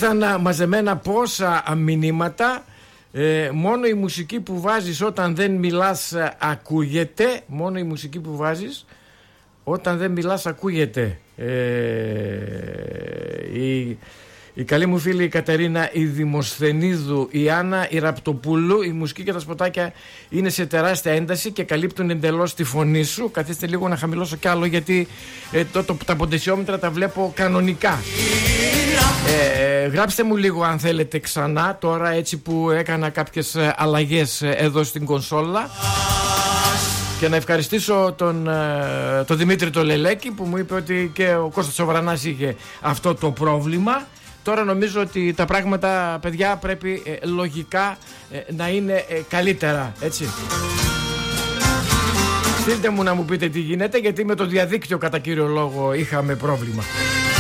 Ήρθαν μαζεμένα πόσα μηνύματα. Μόνο η μουσική που βάζεις όταν δεν μιλάς ακούγεται. Μόνο η μουσική που βάζεις όταν δεν μιλάς ακούγεται. Η καλή μου φίλη η Κατερίνα, η Δημοσθενίδου, η Άννα, η Ραπτοπούλου, η μουσική και τα σποτάκια είναι σε τεράστια ένταση και καλύπτουν εντελώς τη φωνή σου. Καθίστε λίγο να χαμηλώσω κι άλλο, γιατί τα ποντεσιόμετρα τα βλέπω κανονικά. Γράψτε μου λίγο αν θέλετε ξανά, τώρα έτσι που έκανα κάποιες αλλαγές εδώ στην κονσόλα. Και να ευχαριστήσω τον Δημήτρη το Λελέκη που μου είπε ότι και ο Κώστας Σοβρανάς είχε αυτό το πρόβλημα. Τώρα νομίζω ότι τα πράγματα, παιδιά, πρέπει λογικά να είναι καλύτερα, έτσι. Στείλτε μου να μου πείτε τι γίνεται, γιατί με το διαδίκτυο κατά κύριο λόγο είχαμε πρόβλημα.